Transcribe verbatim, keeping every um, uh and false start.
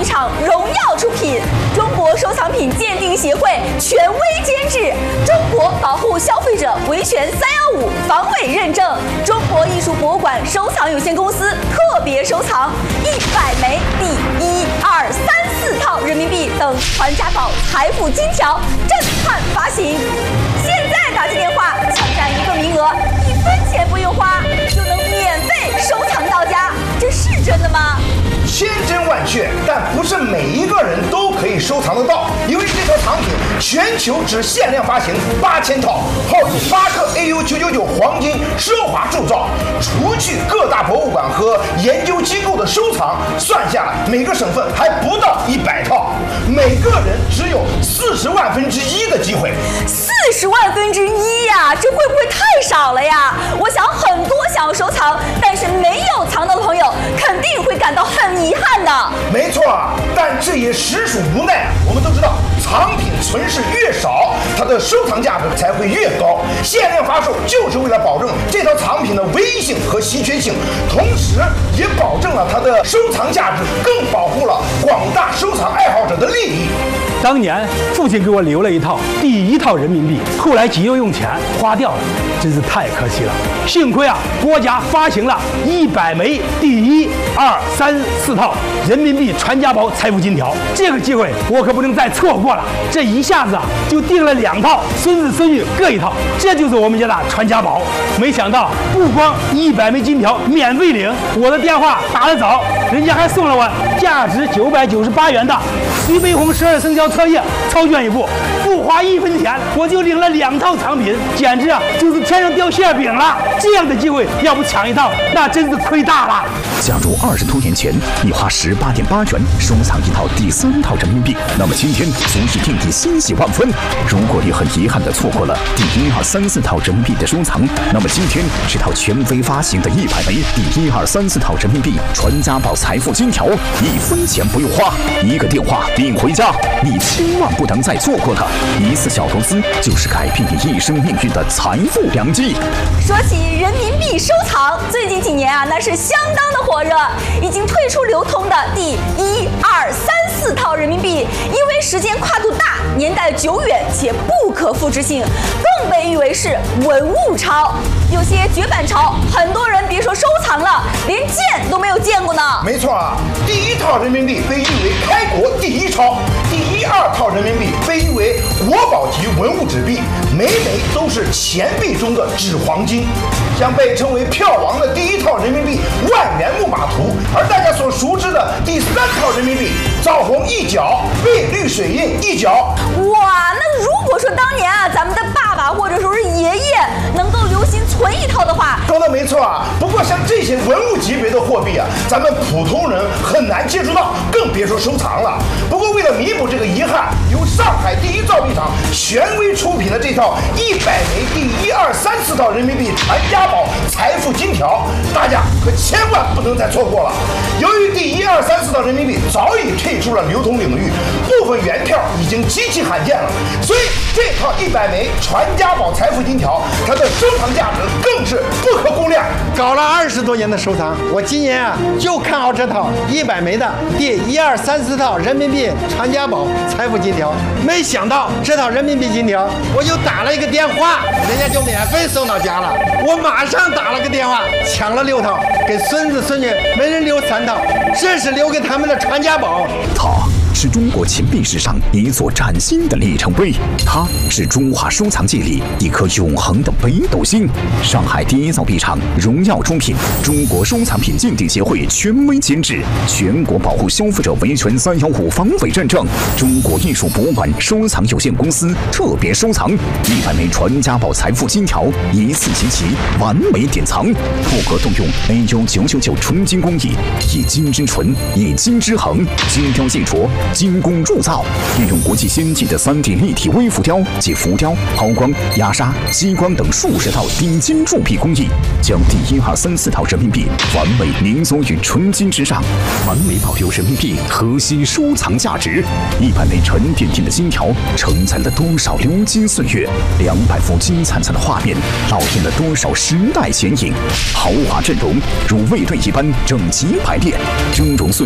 厂荣耀出品，中国收藏品鉴定协会权威监制，中国保护消费者维权三幺五防伪认证，中国艺术博物馆收藏有限公司特别收藏一百枚第一、二、三、四套人民币等传家宝财富金条震撼发行。现在打进电话抢占一个名额，一分钱不用花就能免费收藏到家，这是真的吗？ 千真万确，但不是每一个人都可以收藏得到，因为这套藏品全球只限量发行八千套，号称八克 A U 九九九黄金奢华铸造。除去各大博物馆和研究机构的收藏，算下来每个省份还不到一百套，每个人只有四十万分之一的机会。 四十万分之一呀，这会不会太少了呀？我想很多想要收藏但是没有藏到的朋友，肯定会感到很遗憾的。 没错，但这也实属无奈。我们都知道，藏品存世越少，它的收藏价值才会越高。限量发售就是为了保证这套藏品的唯一性和稀缺性，同时也保证了它的收藏价值，更保护了广大收藏爱好者的利益。 当年父亲给我留了一套第一套人民币，后来急又用钱花掉了，真是太可惜了。幸亏啊，国家发行了一百枚第一、二、三、四套人民币传家宝财富金条，这个机会我可不能再错过了。这一下子啊，就订了两套，孙子孙女各一套，这就是我们家的传家宝。没想到不光一百枚金条免费领，我的电话打得早，人家还送了我价值九百九十八元的徐悲鸿十二生肖册页钞卷一部，不花一分钱我就领了两套藏品，简直啊就是天上掉馅饼了。这样的机会要不抢一套，那真是亏大了。 假如二十多年前你花十八点八元收藏一套第三套人民币，那么今天足以令你欣喜万分。如果你很遗憾地错过了第一、二、三、四套人民币的收藏，那么今天这套权威发行的一百枚第一、二、三、四套人民币传家宝财富金条，一分钱不用花，一个电话领回家，你千万不能再错过它。一次小投资就是改变你一生命运的财富良机。 说起人民币收藏，最近几年啊，那是相当的火热。已经退出流通的第一、二、三、四套人民币，因为时间跨度大、年代久远且不可复制性，更被誉为是文物钞。有些绝版钞，很多人别说收藏了，连见都没有见过呢。 没错啊，第一套人民币被誉为开国第一钞，第一、二套人民币被誉为国宝级文物纸币，每枚都是钱币中的纸黄金。像被称为票王的第一套人民币万元木马图，而大家所熟知的第三套人民币枣红一角，碧绿水印一角。 哇，那如果说当年啊，咱们的爸爸或者说是爷爷能够留心存一套的话， 说的没错啊。不过像这些文物级别的货币啊，咱们普通人很难接触到，更别说收藏了。不过为了弥补这个遗憾，由上海第一造币厂权威出品的这套一百枚第一、二、三、四套人民币传家宝财富金条，大家可千万不能再错过了。由于第一、二、三、四套人民币早已退出了流通领域，部分原票已经极其罕见了，所以这套一百枚传家宝财富金条，它的收藏价值更是不可估量。 搞了二十多年的收藏，我今年啊就看好这套一百枚的第一、二、三、四套人民币传家宝财富金条。没想到这套人民币金条，我就打了一个电话，人家就免费送到家了。我马上打了个电话，抢了六套，给孙子孙女每人留三套，这是留给他们的传家宝。 它是中国钱币史上一座崭新的里程碑，它是中华收藏界里一颗永恒的北斗星。上海第一造币厂荣耀出品，中国收藏品鉴定协会权威监制，全国保护消费者维权三幺五防伪认证，中国艺术博物馆收藏有限公司特别收藏一百枚传家宝财富金条，一次集齐，完美典藏，不可动用 A U 九九九纯金工艺，以金之纯，以金之恒，精雕细琢，精工铸造，运用国际先进的 三 D 立体微浮雕及浮雕、抛光、压砂、激光等数十套底金铸币工艺，将第一、二、三、四套人民币完美凝缩于纯金之上，完美保留人民币核心收藏价值。一百枚沉甸甸的金条承载了多少流金岁月，两百幅金灿灿的画面烙印了多少时代剪影。豪华阵容如卫队一般整齐排列，峥嵘岁